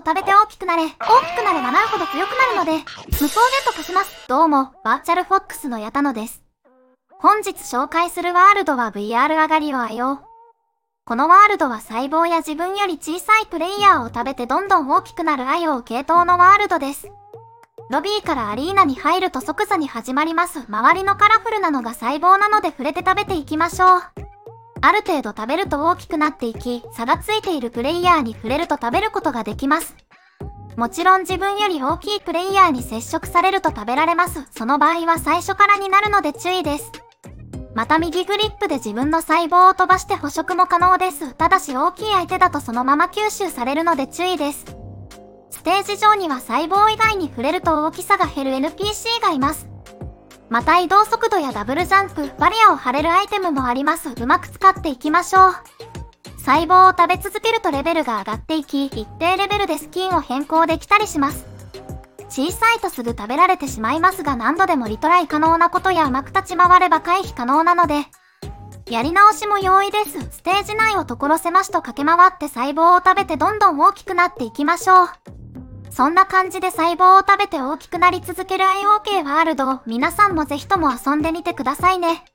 食べて大きくなれ。大きくなればなるほど強くなるので、無双ゲット化します。どうも、バーチャルフォックスの矢田野です。本日紹介するワールドは VR 上がりをあよ。このワールドは細胞や自分より小さいプレイヤーを食べてどんどん大きくなるあよ系統のワールドです。ロビーからアリーナに入ると即座に始まります。周りのカラフルなのが細胞なので触れて食べていきましょう。ある程度食べると大きくなっていき、差がついているプレイヤーに触れると食べることができます。もちろん自分より大きいプレイヤーに接触されると食べられます。その場合は最初からになるので注意です。また右グリップで自分の細胞を飛ばして捕食も可能です。ただし大きい相手だとそのまま吸収されるので注意です。ステージ上には細胞以外に触れると大きさが減る NPC がいます。また移動速度やダブルジャンプ、バリアを張れるアイテムもあります。うまく使っていきましょう。細胞を食べ続けるとレベルが上がっていき、一定レベルでスキンを変更できたりします。小さいとすぐ食べられてしまいますが何度でもリトライ可能なことやうまく立ち回れば回避可能なので、やり直しも容易です。ステージ内を所狭しと駆け回って細胞を食べてどんどん大きくなっていきましょう。そんな感じで細胞を食べて大きくなり続ける IoK ワールドを皆さんもぜひとも遊んでみてくださいね。